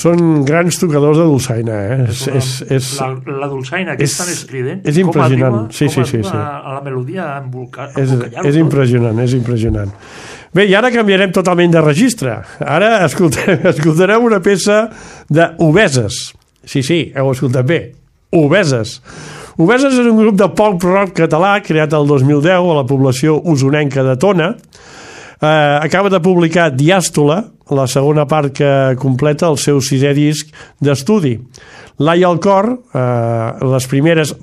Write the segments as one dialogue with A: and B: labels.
A: Són grans tocadors de dolçaina,
B: La dolçaina, que és tan estrident,
A: és impressionant. Sí.
B: A la melodia embolcallar-lo.
A: És impressionant. Bé, i ara canviarem totalment de registre. Ara escoltarem una peça d'Obeses. Sí, heu escoltat bé. Obeses. Obeses és un grup de pop rock català creat el 2010 a la població usonenca de Tona. Acaba de publicar Diàstola, la segona part que completa el seu 6è disc d'estudi. L'Ai al cor, les primeres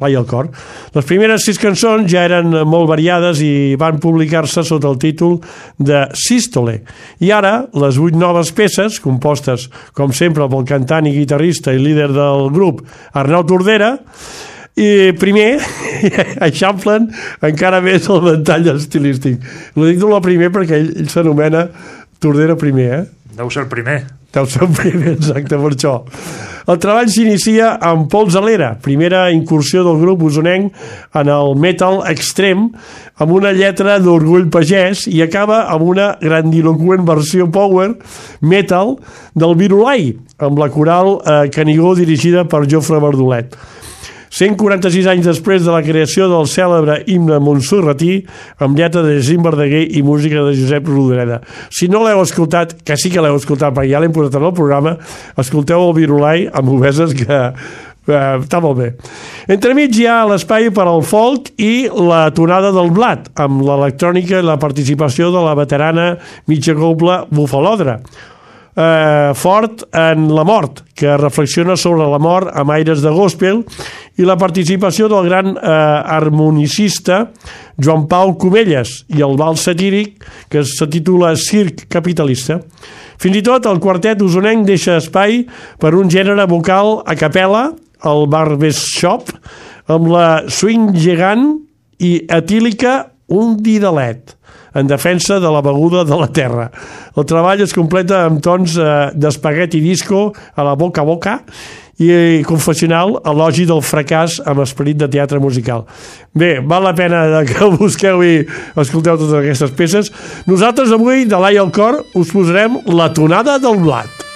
A: 6 cançons ja eren molt variades i van publicar-se sota el títol de Sístole. I ara, les 8 noves peces, compostes, com sempre, pel cantant i guitarrista i líder del grup, Arnau Tordera, i primer eixamplen encara més el ventall estilístic. Ho dic el primer perquè ell s'anomena Tordera primer,
B: Deu ser el primer.
A: Exacte, per això. El treball s'inicia amb Pols Alera, primera incursió del grup usonenc en el metal extrem, amb una lletra d'Orgull Pagès, i acaba amb una grandiloquent versió power metal del Virulai, amb la coral Canigó dirigida per Jofre Verdolet. 146 anys després de la creació del cèlebre himne montserratí, amb lletra de Jacint Verdaguer i música de Josep Rodoreda. Si no l'heu escoltat, que sí que l'heu escoltat perquè ja l'hem posat en el programa, escolteu el Virulai amb Obeses, que està molt bé. Entremig hi ha l'espai per al folk i la tonada del blat, amb l'electrònica i la participació de la veterana mitja cobla Bufalodra. Fort en la mort, que reflexiona sobre la mort amb aires de gospel, i la participació del gran harmonicista Joan Pau Comelles i el vals satíric que se titula Circ Capitalista. Fins i tot el quartet usonenc deixa espai per un gènere vocal a capella, el barbershop, amb la swing gegant i etílica Un didalet, en defensa de la beguda de la terra. El treball es completa amb tons d'espagueti disco a la boca a boca i confessional elogi del fracàs amb esperit de teatre musical. Bé, val la pena que busqueu i escolteu totes aquestes peces. Nosaltres avui, de l'Ai al cor, us posarem la tonada del blat.